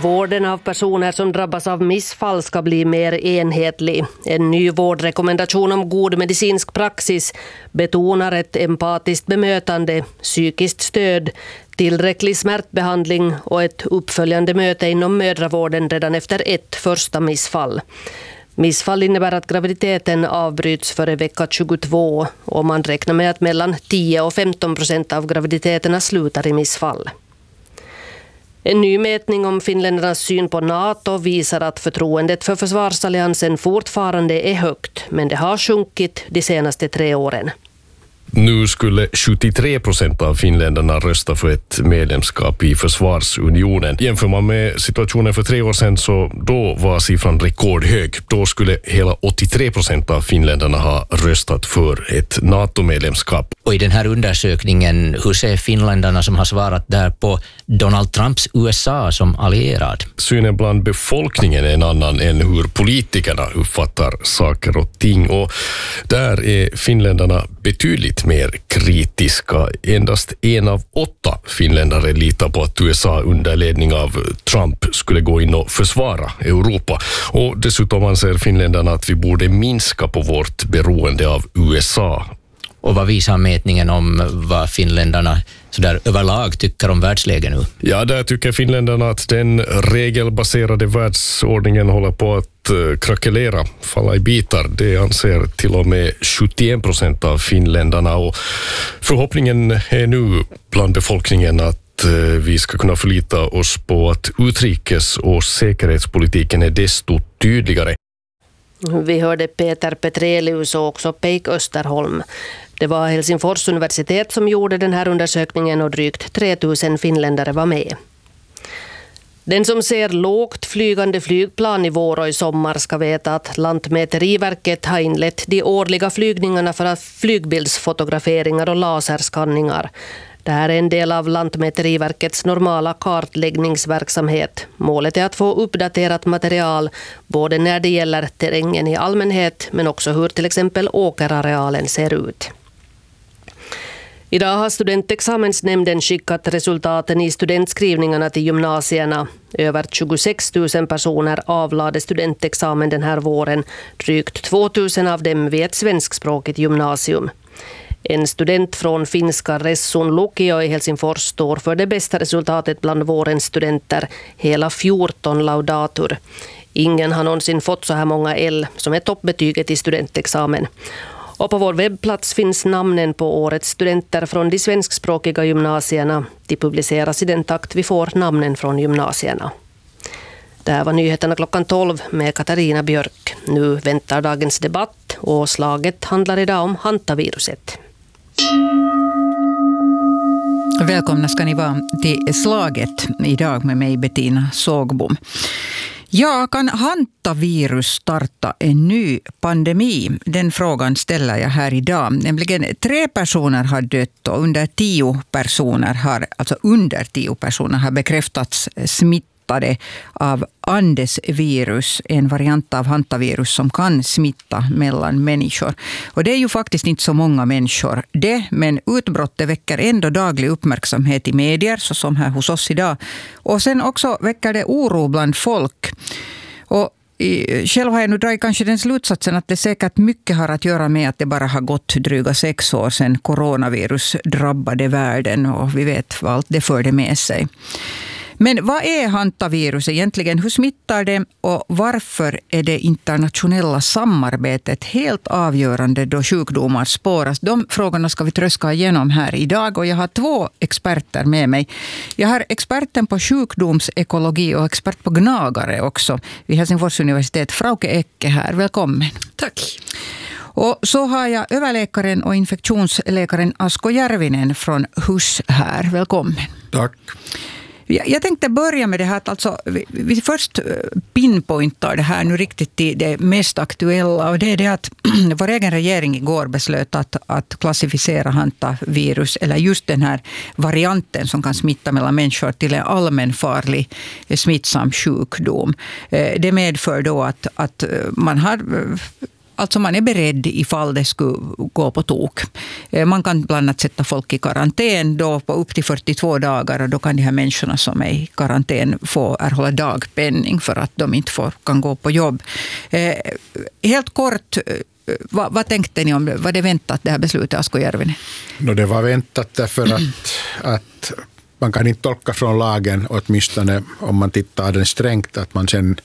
Vården av personer som drabbas av missfall ska bli mer enhetlig. En ny vårdrekommendation om god medicinsk praxis betonar ett empatiskt bemötande, psykiskt stöd, tillräcklig smärtbehandling och ett uppföljande möte inom mödravården redan efter ett första missfall. Missfall innebär att graviditeten avbryts före vecka 22 och man räknar med att mellan 10 och 15% av graviditeterna slutar i missfall. En ny mätning om finländarnas syn på NATO visar att förtroendet för försvarsalliansen fortfarande är högt, men det har sjunkit de senaste 3 åren. Nu skulle 73% av finländarna rösta för ett medlemskap i försvarsunionen. Jämför man med situationen för 3 år sedan så då var siffran rekordhög. Då skulle hela 83% av finländarna ha röstat för ett NATO-medlemskap. Och i den här undersökningen, hur ser finländarna som har svarat där på Donald Trumps USA som allierad? Synen bland befolkningen är en annan än hur politikerna uppfattar saker och ting. Och där är finländarna betydligt mer kritiska. Endast 1 av 8 finländare litar på att USA under ledning av Trump skulle gå in och försvara Europa. Och dessutom anser finländarna att vi borde minska på vårt beroende av USA. Och vad visar mätningen om vad finländarna så där överlag tycker om världsläget nu? Ja, där tycker finländarna att den regelbaserade världsordningen håller på att krackelera, falla i bitar. Det anser till och med 71% av finländarna, och förhoppningen är nu bland befolkningen att vi ska kunna förlita oss på att utrikes- och säkerhetspolitiken är desto tydligare. Vi hörde Peter Petrelius och också Peik Österholm. Det var Helsingfors universitet som gjorde den här undersökningen och drygt 3000 finländare var med. Den som ser lågt flygande flygplan i vår och i sommar ska veta att Lantmäteriverket har inlett de årliga flygningarna för flygbildsfotograferingar och laserskanningar. Det här är en del av Lantmäteriverkets normala kartläggningsverksamhet. Målet är att få uppdaterat material både när det gäller terrängen i allmänhet men också hur till exempel åkerarealen ser ut. Idag har studentexamensnämnden skickat resultaten i studentskrivningarna till gymnasierna. Över 26 000 personer avlade studentexamen den här våren. Drygt 2 000 av dem vid ett svenskspråkigt gymnasium. En student från finska Ressun Lukio i Helsingfors står för det bästa resultatet bland vårens studenter, hela 14 laudatur. Ingen har någonsin fått så här många L som är toppbetyget i studentexamen. Och på vår webbplats finns namnen på årets studenter från de svenskspråkiga gymnasierna. De publiceras i den takt vi får namnen från gymnasierna. Det här var nyheterna klockan 12 med Katarina Björk. Nu väntar dagens debatt och slaget handlar idag om hantaviruset. Välkomna ska ni vara till slaget idag med mig Bettina Sågbom. Ja, kan hantavirus starta en ny pandemi? Den frågan ställer jag här idag. Nämligen 3 personer har dött och under 10 personer har bekräftats smittade av Andes-virus, en variant av hantavirus som kan smitta mellan människor. Och det är ju faktiskt inte så många människor men utbrottet väcker ändå daglig uppmärksamhet i medier, så som här hos oss idag. Och sen också väcker det oro bland folk. Och själv har jag nu dragit kanske den slutsatsen att det säkert mycket har att göra med att det bara har gått dryga 6 år sedan coronavirus drabbade världen, och vi vet vad allt det förde med sig. Men vad är hantavirus egentligen? Hur smittar det och varför är det internationella samarbetet helt avgörande då sjukdomar spåras? De frågorna ska vi tröska igenom här idag, och jag har 2 experter med mig. Jag har experten på sjukdomsekologi och expert på gnagare också vid Helsingfors universitet, Frauke Ecke här. Välkommen. Tack. Och så har jag överläkaren och infektionsläkaren Asko Järvinen från HUS här. Välkommen. Tack. Jag tänkte börja med det här att alltså, vi först pinpointar det här nu riktigt till det mest aktuella, och det är det att vår egen regering igår beslöt att klassificera hantavirus, eller just den här varianten som kan smitta mellan människor, till en allmänfarlig smittsam sjukdom. Det medför då att man har alltså man är beredd ifall det skulle gå på tok. Man kan bland annat sätta folk i karantän då på upp till 42 dagar och då kan de här människorna som är i karantän få erhålla dagpenning för att de inte kan gå på jobb. Helt kort, vad tänkte ni om det? Var det väntat det här beslutet, Asko Järvinen? Det var väntat därför att man kan inte tolka från lagen, åtminstone om man tittar den strängt, att man sen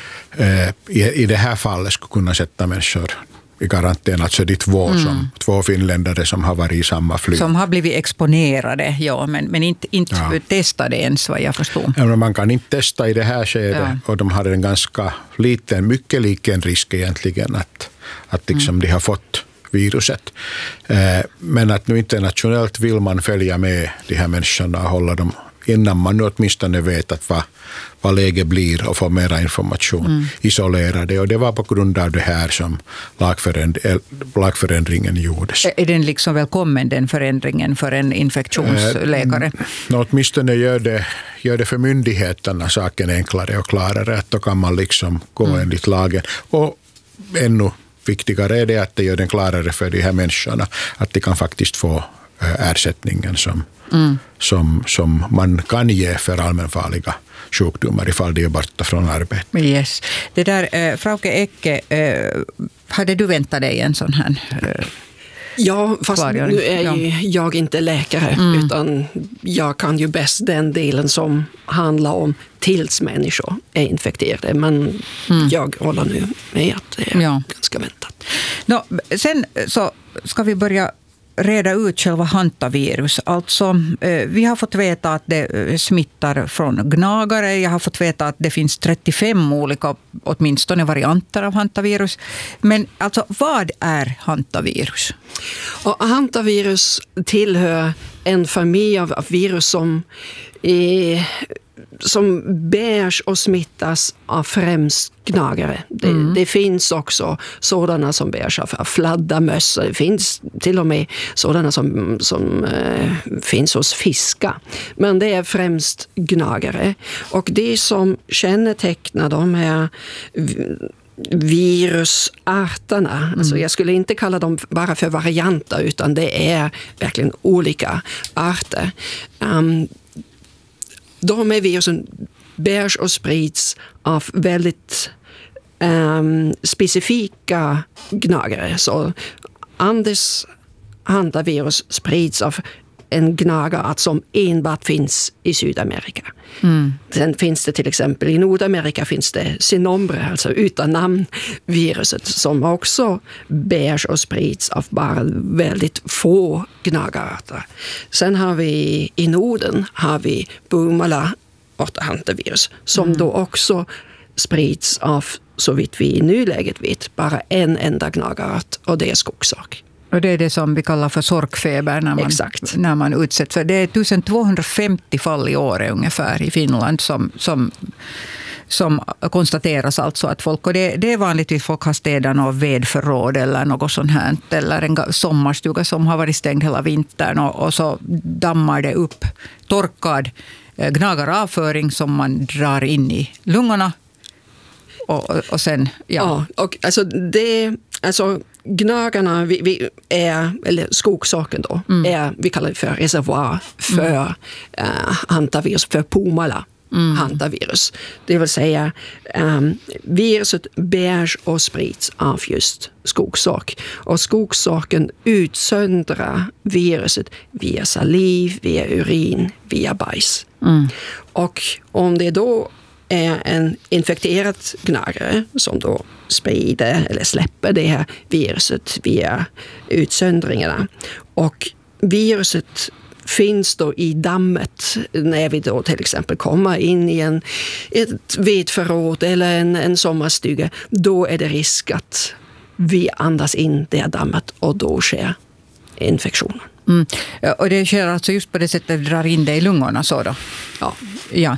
i det här fallet skulle kunna sätta människor i karantän. Alltså de två finländare som har varit i samma flyg. Som har blivit exponerade, ja, men inte testade ens vad jag förstår. Ja, man kan inte testa i det här skedet och de har en ganska mycket liten risk egentligen att liksom de har fått viruset. Men att nu internationellt vill man följa med de här människorna och hålla dem innan man nu åtminstone vet att vad läget blir och få mera information isolerade. Och det var på grund av det här som lagförändringen gjordes. Är den liksom välkommen, den förändringen, för en infektionsläkare? Åtminstone gör det för myndigheterna saken enklare och klarare. Att då kan man liksom gå enligt lagen. Och ännu viktigare är det att det gör den klarare för de här människorna att de kan faktiskt få ersättningen som man kan ge för allmänfarliga sjukdomar ifall de är borta från arbetet. Yes. Det där, Frauke Ecke, hade du väntat dig en sån här Ja, fast nu är ju jag inte läkare utan jag kan ju bäst den delen som handlar om tills människor är infekterade. Men jag håller nu med att det är ganska väntat. Sen så ska vi börja reda ut själva hantavirus. Alltså, vi har fått veta att det smittar från gnagare. Jag har fått veta att det finns 35 olika, åtminstone varianter av hantavirus. Men alltså, vad är hantavirus? Och hantavirus tillhör en familj av virus som bärs och smittas av främst gnagare. Det finns också sådana som bärs av fladdermöss. Det finns till och med sådana som finns hos fiskar. Men det är främst gnagare. Och det som kännetecknar de här virusarterna, alltså jag skulle inte kalla dem bara för varianter utan det är verkligen olika arter. De här virusen bärs och sprids av väldigt specifika gnagare. Så Andes hantavirus sprids av en gnagare som enbart finns i Sydamerika. Sen finns det till exempel i Nordamerika finns det Sinombre, alltså utan namnviruset, som också bärs och sprids av bara väldigt få gnagararter. Sen har vi i Norden Bumala hantavirus som då också sprids av, så vitt vi i nuläget vet, bara en enda gnagarart och det är skogsork. Och det är det som vi kallar för sorkfeber när man utsätts för. Det är 1250 fall i år ungefär i Finland som konstateras alltså att folk, och det är vanligtvis folk har städat något vedförråd eller något sånt här, eller en sommarstuga som har varit stängd hela vintern och så dammar det upp torkad gnagaravföring som man drar in i lungorna och sen och alltså gnagarna vi är, eller skogsorken då, är, vi kallar det för reservoar för hantavirus, för Pumala hantavirus. Det vill säga viruset bärs och sprids av just skogsork. Och skogsorken utsöndrar viruset via saliv, via urin, via bajs. Och om det då är en infekterad gnagare som då sprider eller släpper det här viruset via utsöndringarna. Och viruset finns då i dammet när vi då till exempel kommer in i ett vedförråd eller en sommarstuga. Då är det risk att vi andas in det här dammet och då sker infektionen. Och det sker alltså just på det sättet att drar in det i lungorna så då? Ja.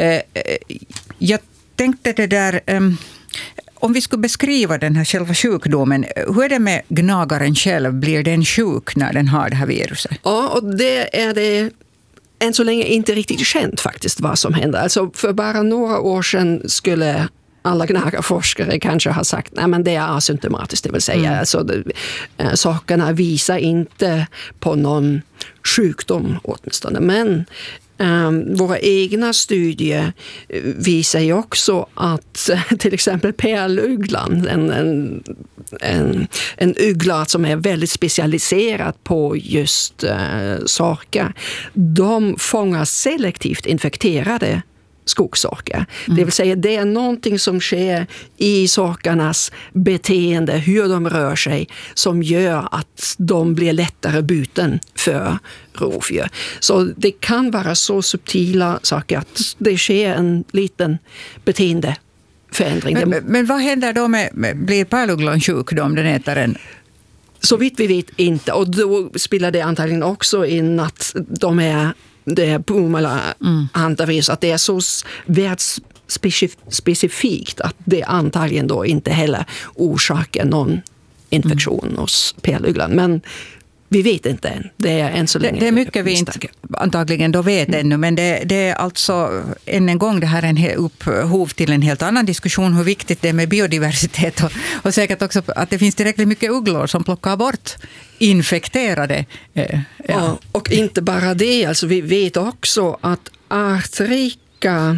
Jag tänkte det där, om vi skulle beskriva den här själva sjukdomen, hur är det med gnagaren själv? Blir den sjuk när den har det här viruset? Ja, och det är det än så länge inte riktigt känt faktiskt vad som händer. Alltså för bara några år sedan skulle alla gnagarforskare kanske har sagt nej, men det är asymptomatiskt, det vill säga alltså, sakerna visar inte på någon sjukdom åtminstone, men våra egna studier visar ju också att till exempel pärlugglan, en uggla som är väldigt specialiserad på just saker, de fångar selektivt infekterade skogsorkar. Det vill säga det är någonting som sker i sorkarnas beteende, hur de rör sig, som gör att de blir lättare byten för rovdjur. Så det kan vara så subtila saker att det sker en liten beteendeförändring. Men vad händer då blir pärlugglan sjuk då om den äter en? Så vitt vi vet inte, och då spelar det antagligen också in att det är Puumala hantavirus, att det är så specifikt att det antagligen då inte heller orsakar någon infektion hos pärlugglan. Men vi vet inte än. Det är än så länge. Det är mycket vi inte antagligen då vet ännu, men det är alltså än en gång det här är en upphov till en helt annan diskussion hur viktigt det är med biodiversitet och säkert också att det finns tillräckligt mycket ugglor som plockar bort infekterade. Ja, och inte bara det, alltså vi vet också att artrika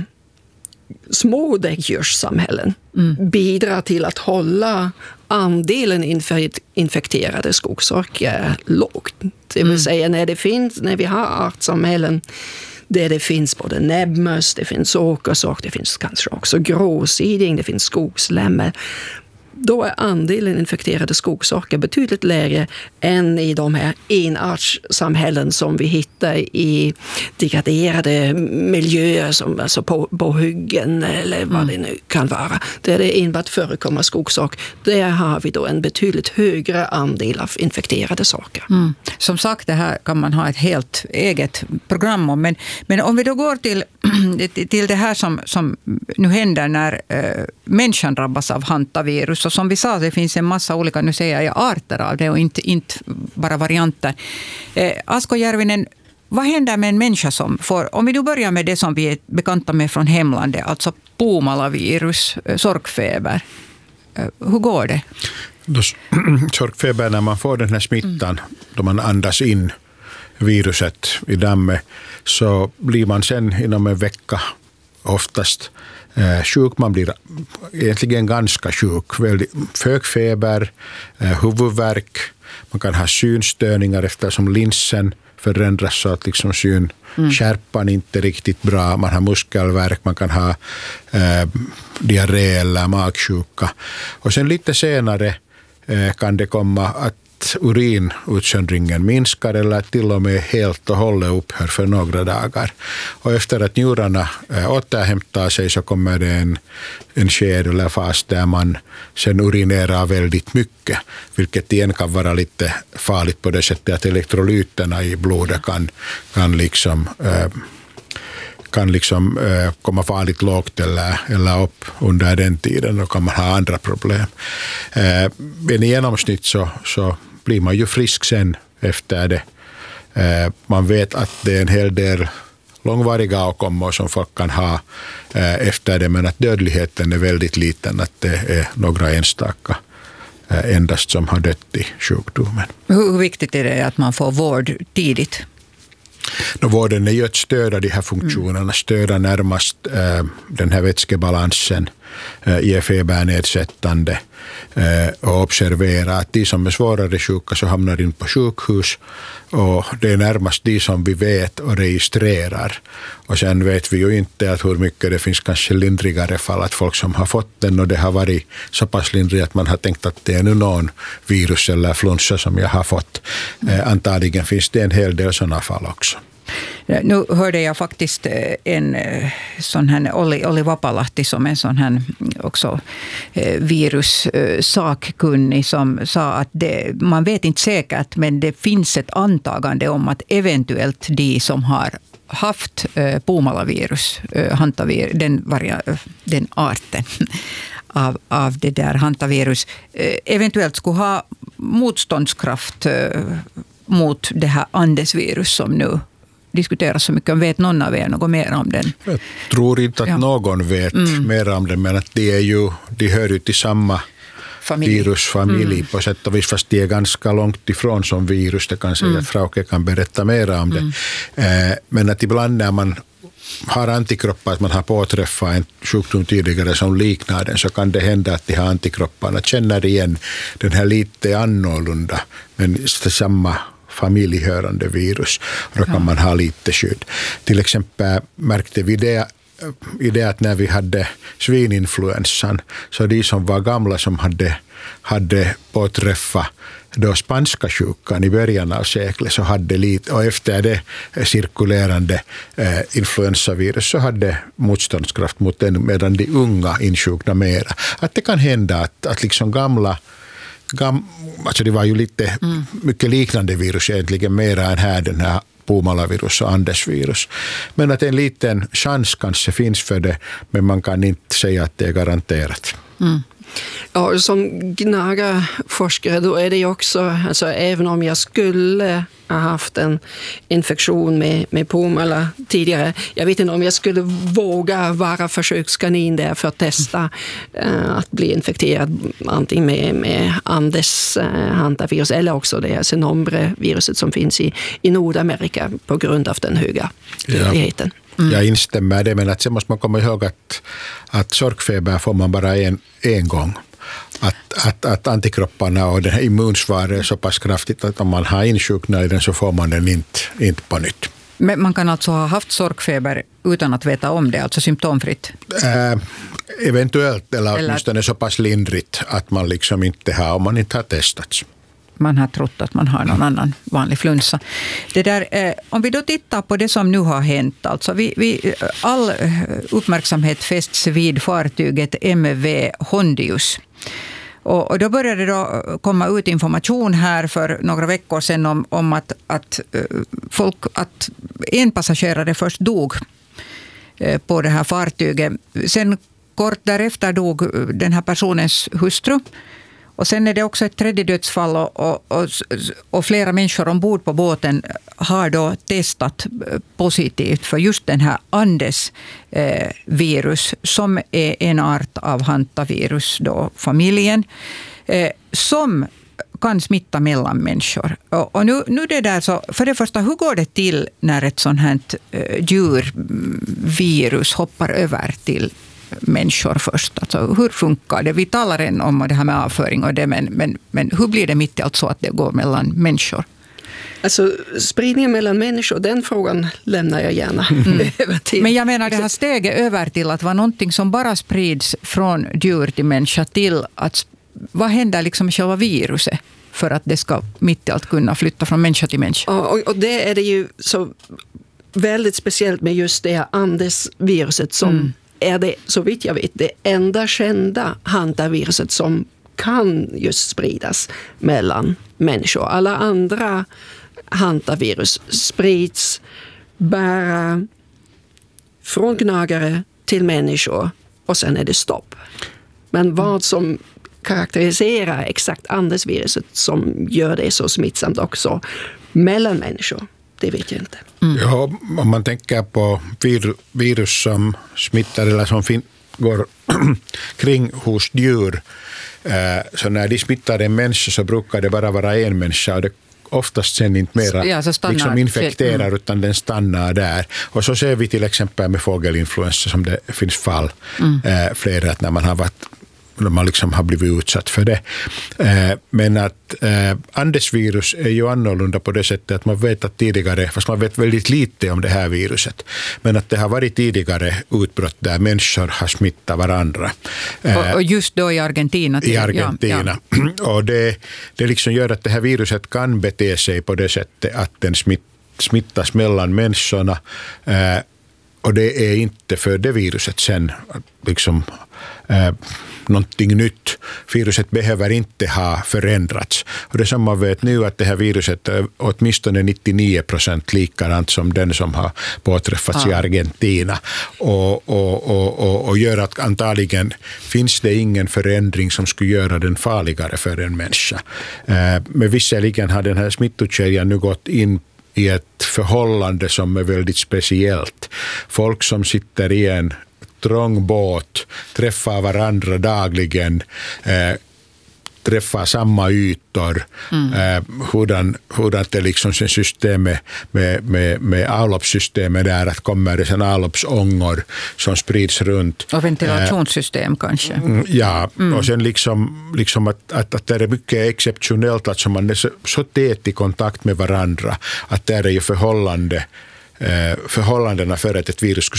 små däggdjurssamhällen bidrar till att hålla andelen infekterade skogsorkar lågt. Det vill säga när vi har artsamhällen där det finns både näbbmöss, det finns åkersork, det finns kanske också gråsiding, det finns skogslämmel. Då är andelen infekterade skogsorkar betydligt lägre än i de här enartssamhällen som vi hittar i degraderade miljöer som alltså på hyggen eller vad det nu kan vara. Där det enbart förekommer skogsork, där har vi då en betydligt högre andel av infekterade saker. Som sagt, det här kan man ha ett helt eget program om. Men om vi då går till det här som nu händer när människan drabbas av hantavirus. Och som vi sa, det finns en massa olika, nu säger jag, arter av det och inte bara varianter. Asko Järvinen, vad händer med en människa som får, om vi då börjar med det som vi är bekanta med från hemlandet, alltså Puumala-virus, sorkfeber. Hur går det? Sorkfeber, när man får den här smittan, då man andas in viruset i dammet, så blir man sen inom en vecka oftast sjuk. Man blir egentligen ganska sjuk. Hög feber, huvudvärk. Man kan ha synstörningar eftersom linsen förändras så att liksom synskärpan inte är riktigt bra. Man har muskelvärk, man kan ha diarré eller magsjuka. Och sen lite senare kan det komma att urinutsöndringen minskar eller till och med helt och hållet upphör för några dagar. Och efter att njurarna återhämtar sig så kommer det en sked eller fas där man sen urinerar väldigt mycket, vilket igen kan vara lite farligt på det sättet att elektrolyterna i blodet kan komma farligt lågt eller upp under den tiden, och kan man ha andra problem. Men i genomsnitt så blir man ju frisk sen efter det. Man vet att det är en hel del långvariga avkommor som folk kan ha efter det, men att dödligheten är väldigt liten, att det är några enstaka endast som har dött i sjukdomen. Hur viktigt är det att man får vård tidigt? Vården är ju att stödja de här funktionerna, stödja närmast den här vätskebalansen, ge febernedsättande och observera att de som är svårare sjuka så hamnar in på sjukhus, och det är närmast de som vi vet och registrerar. Och sen vet vi ju inte att hur mycket det finns kanske lindrigare fall, att folk som har fått den och det har varit så pass lindrigt att man har tänkt att det är nu någon virus eller flunsa som jag har fått. Antagligen finns det en hel del sådana fall också. Nu hörde jag faktiskt en sån här Olli Vapalahti som en sån här också virussakkunnig som sa att man vet inte säkert, men det finns ett antagande om att eventuellt de som har haft Puumala-virus, den arten av det där hantavirus, eventuellt skulle ha motståndskraft mot det här andesvirus som nu diskuteras så mycket om. Vet någon av er något mer om den? Jag tror inte att någon vet mer om det, men att de hör ju till samma virusfamilj på sätt och vis, fast de är ganska långt ifrån som virus. Det kan säga att Frauke kan berätta mer om det. Men att ibland när man har antikroppar, att man har påträffat en sjukdom tidigare som liknar den, så kan det hända att de här antikropparna känner igen den här lite annorlunda men samma familjehörande virus. Då kan man ha lite skydd. Till exempel märkte vi det att när vi hade svininfluensan, så de som var gamla som hade påträffat då spanska sjukan i början av seklet, så hade lite, och efter det cirkulerande influensavirus så hade motståndskraft mot den, medan de unga insjukna mera. Att det kan hända att liksom alltså det var ju lite mycket liknande virus egentligen, mera än här den här Puumala-virus och Andes-virus. Men att en liten chans kanske finns för det, men man kan inte säga att det är garanterat. Ja, som gnagarforskare då är det ju också, alltså även om jag skulle ha haft en infektion med Puumala tidigare, jag vet inte om jag skulle våga vara försökskanin där för att testa att bli infekterad antingen med Andes hantavirus eller också det Xenombre-viruset som finns i Nordamerika på grund av den höga dödligheten. Jag instämmer det, men att sen måste man komma ihåg att sorkfeber får man bara en gång. Att antikropparna och det här immunsvaret är så pass kraftigt att om man har insjuknat i den så får man den inte på nytt. Men man kan alltså ha haft sorkfeber utan att veta om det, alltså symptomfritt? Eventuellt, eller åtminstone så pass lindrigt att man liksom inte har, om man inte har testats. Man har trott att man har någon annan vanlig flunsa. Det där, om vi då tittar på det som nu har hänt, alltså all uppmärksamhet fästs vid fartyget MV Hondius. Och då började det då komma ut information här för några veckor sedan om att en passagerare först dog på det här fartyget. Sen kort därefter dog den här personens hustru. Och sen är det också ett tredje dödsfall och flera människor ombord på båten har då testat positivt för just den här Andes virus som är en art av hantavirus då familjen som kan smitta mellan människor. Och nu det där så, för det första, hur går det till när ett sånt här djurvirus hoppar över till människor först? Alltså, hur funkar det? Vi talar än om det här med avföring och det, men hur blir det mitt i allt så att det går mellan människor? Alltså spridningen mellan människor, den frågan lämnar jag gärna över till. Men jag menar det här steget över till att vara någonting som bara sprids från djur till människa till att vad händer liksom med själva viruset för att det ska mitt i allt kunna flytta från människa till människa? Och det är det ju så väldigt speciellt med just det här Andes-viruset som är det, så vitt jag vet, det enda kända hantaviruset som kan just spridas mellan människor. Alla andra hantavirus sprids bara från gnagare till människor och sen är det stopp. Men vad som karaktäriserar exakt Andes-viruset som gör det så smittsamt också mellan människor, det vet jag inte. Ja, om man tänker på virus som smittar eller som går kring hos djur, så när de smittar en människa så brukar det bara vara en människa och det oftast sen inte mera liksom infekterar utan den stannar där. Och så ser vi till exempel med fågelinfluensa som det finns fall flera att när man liksom har blivit utsatt för det. Men att Andesvirus är ju annorlunda på det sättet att man vet att tidigare, fast man vet väldigt lite om det här viruset, men att det har varit tidigare utbrott där människor har smittat varandra. Och just då i Argentina. I Argentina. Ja. Och det liksom gör att det här viruset kan bete sig på det sättet att den smittas mellan människorna. Och det är inte för det viruset sen liksom någonting nytt. Viruset behöver inte ha förändrats. Och det som man vet nu att det här viruset är åtminstone 99% likadant som den som har påträffats i Argentina. Och gör att antagligen finns det ingen förändring som skulle göra den farligare för en människa. Men visserligen har den här smittokedjan nu gått in i ett förhållande som är väldigt speciellt. Folk som sitter i en trång båt, träffar varandra dagligen, träffar samma ytor, hurdant är liksom sen systemet med avloppssystemet där, att kommer det sen avloppsångor som sprids runt. Och ventilationssystem kanske. Ja, och sen liksom att det är mycket exceptionellt, att man är så tät i kontakt med varandra, att det är ju förhållandena för att ett virus skulle